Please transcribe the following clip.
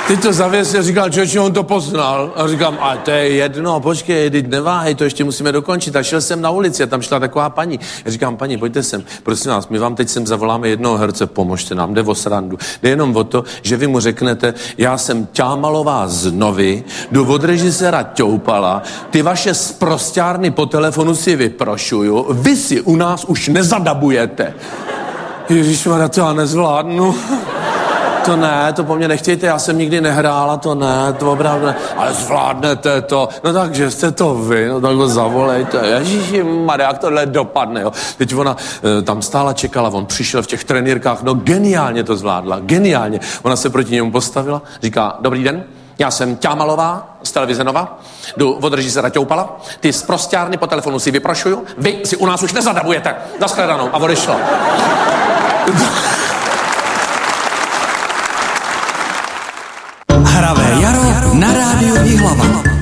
Teď to zavěsil, říkal, člověče, on to poznal. A říkám, a to je jedno, počkej, teď neváhej, to ještě musíme dokončit. A šel jsem na ulici a tam šla taková paní. Já říkám, paní, pojďte sem, prosím vás, my vám teď sem zavoláme jednoho herce, pomožte nám, jde o srandu. Jde jenom o to, že vy mu řeknete, já jsem Ťámalová z Novy, jdu od režiséra Ťoupala, ty vaše sprosťárny po telefonu si vyprošuju, vy si u nás už nezadabujete. Ježišmarja, to já nezvládnu. To ne, to po mně nechtějte, já jsem nikdy nehrála, to ne, to opravdu ne. Ale zvládnete to. No takže jste to vy, no tak ho zavolejte. Ježišmarja, jak tohle dopadne, jo. Teď ona tam stála, čekala, on přišel v těch trenýrkách, no geniálně to zvládla, geniálně. Ona se proti němu postavila, říká, dobrý den, já jsem Ťámalová z televize Nova, jdu od režiséra Ťoupala, ty sprosťárny po telefonu si vyprošuju, vy si u nás už nezadabujete. Nashledanou. A odešla. Hravé jaro na rádiu Jihlava.